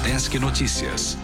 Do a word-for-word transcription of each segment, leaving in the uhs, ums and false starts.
Desk Notícias.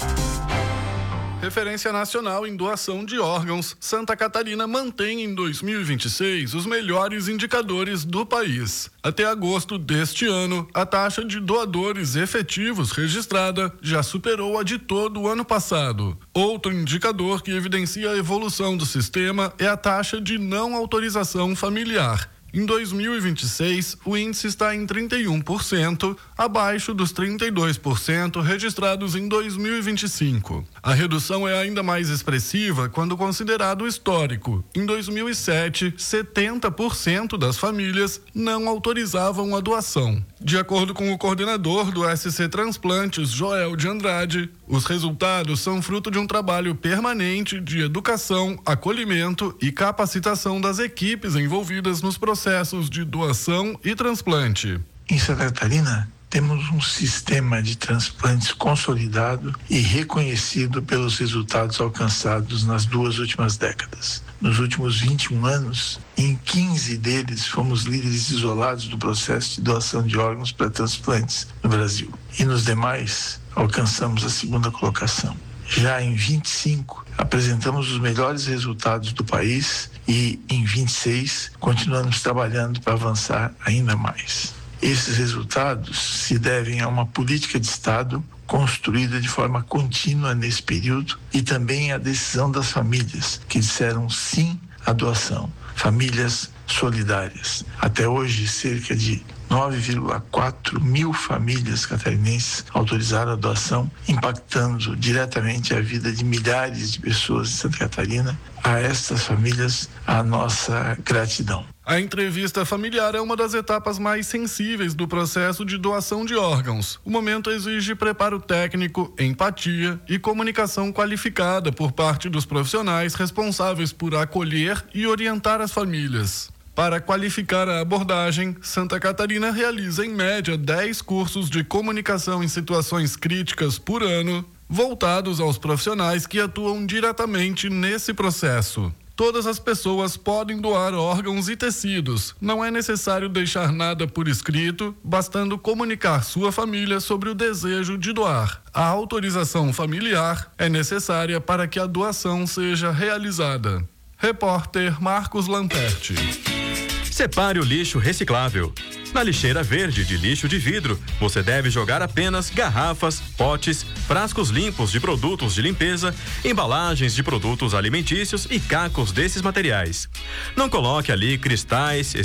Referência nacional em doação de órgãos, Santa Catarina mantém em dois mil e vinte e seis os melhores indicadores do país. Até agosto deste ano, a taxa de doadores efetivos registrada já superou a de todo o ano passado. Outro indicador que evidencia a evolução do sistema é a taxa de não autorização familiar. Em dois mil e vinte e seis, o índice está em trinta e um por cento, abaixo dos trinta e dois por cento registrados em dois mil e vinte e cinco. A redução é ainda mais expressiva quando considerado o histórico. Em dois mil e sete, setenta por cento das famílias não autorizavam a doação. De acordo com o coordenador do S C Transplantes, Joel de Andrade, os resultados são fruto de um trabalho permanente de educação, acolhimento e capacitação das equipes envolvidas nos processos de doação e transplante. Em Santa Catarina, temos um sistema de transplantes consolidado e reconhecido pelos resultados alcançados nas duas últimas décadas. Nos últimos vinte e um anos, em quinze deles, fomos líderes isolados do processo de doação de órgãos para transplantes no Brasil. E nos demais, alcançamos a segunda colocação. Já em vinte e cinco, apresentamos os melhores resultados do país e, em vinte e seis, continuamos trabalhando para avançar ainda mais. Esses resultados se devem a uma política de Estado construída de forma contínua nesse período e também à decisão das famílias que disseram sim à doação. Famílias solidárias. Até hoje, cerca de nove vírgula quatro mil famílias catarinenses autorizaram a doação, impactando diretamente a vida de milhares de pessoas de Santa Catarina. A estas famílias, a nossa gratidão. A entrevista familiar é uma das etapas mais sensíveis do processo de doação de órgãos. O momento exige preparo técnico, empatia e comunicação qualificada por parte dos profissionais responsáveis por acolher e orientar as famílias. Para qualificar a abordagem, Santa Catarina realiza em média dez cursos de comunicação em situações críticas por ano, voltados aos profissionais que atuam diretamente nesse processo. Todas as pessoas podem doar órgãos e tecidos. Não é necessário deixar nada por escrito, bastando comunicar sua família sobre o desejo de doar. A autorização familiar é necessária para que a doação seja realizada. Repórter Marcos Lamperti. Separe o lixo reciclável. Na lixeira verde de lixo de vidro, você deve jogar apenas garrafas, potes, frascos limpos de produtos de limpeza, embalagens de produtos alimentícios e cacos desses materiais. Não coloque ali cristais,